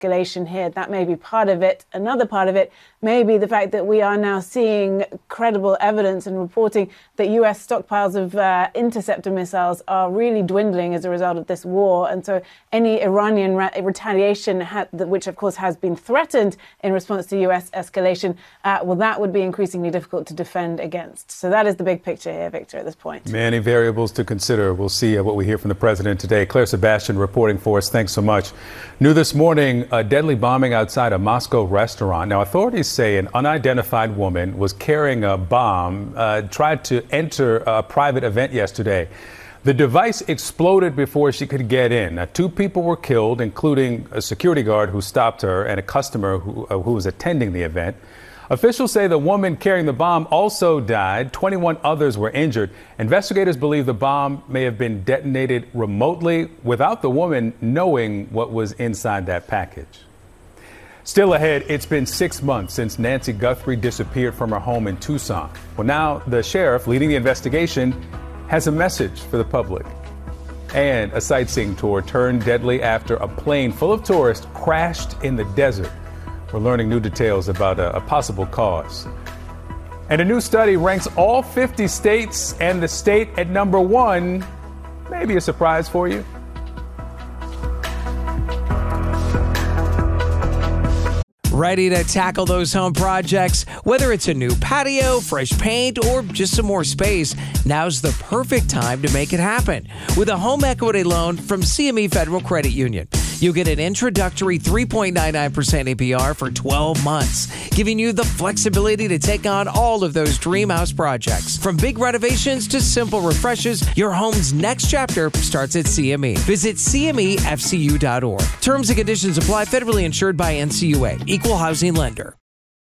escalation here. That may be part of it. Another part of it may be the fact that we are now seeing credible evidence and reporting that U.S. stockpiles of interceptor missiles are really dwindling as a result of this war. And so any Iranian retaliation, which of course has been threatened in response to U.S. escalation, well, that would be increasingly difficult to defend against. So that is the big picture here, Victor, at this point. Many variables to consider. We'll see what we hear from the president today. Claire Sebastian reporting for us. Thanks so much. New this morning, a deadly bombing outside a Moscow restaurant. Now, authorities say an unidentified woman was carrying a bomb, tried to enter a private event yesterday. The device exploded before she could get in. Now, 2 people were killed, including a security guard who stopped her and a customer who was attending the event. Officials say the woman carrying the bomb also died. 21 others were injured. Investigators believe the bomb may have been detonated remotely without the woman knowing what was inside that package. Still ahead, it's been 6 months since Nancy Guthrie disappeared from her home in Tucson. Well, now the sheriff leading the investigation has a message for the public. And a sightseeing tour turned deadly after a plane full of tourists crashed in the desert. We're learning new details about a possible cause. And a new study ranks all 50 states and the state at number 1. Maybe a surprise for you. Ready to tackle those home projects? Whether it's a new patio, fresh paint, or just some more space, now's the perfect time to make it happen with a home equity loan from CME Federal Credit Union. You'll get an introductory 3.99% APR for 12 months, giving you the flexibility to take on all of those dream house projects. From big renovations to simple refreshes, your home's next chapter starts at CME. Visit CMEFCU.org. Terms and conditions apply. Federally insured by NCUA. Equal housing lender.